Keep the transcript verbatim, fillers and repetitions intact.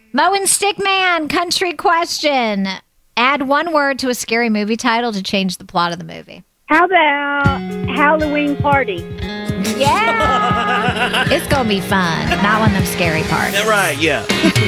Mo and Stickman, country question. Add one word to a scary movie title to change the plot of the movie. How about Halloween Party? Yeah. It's going to be fun. Not one of them scary parts. Right, yeah.